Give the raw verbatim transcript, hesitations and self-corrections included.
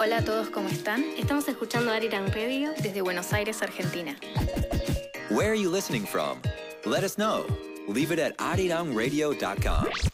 Hola a todos, ¿cómo están? Estamos escuchando Arirang Radio desde Buenos Aires, Argentina. Where are you listening from? Let us know. Leave it at arirang radio dot com.